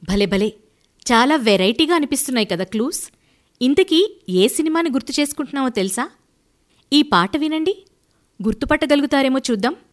భలే భలే, చాలా వెరైటీగా అనిపిస్తున్నాయి కదా క్లూస్. ఇంతకీ ఏ సినిమాని గుర్తు చేసుకుంటున్నావో తెలుసా? ఈ పాట వినండి, గుర్తుపట్టగలుగుతారేమో చూద్దాం.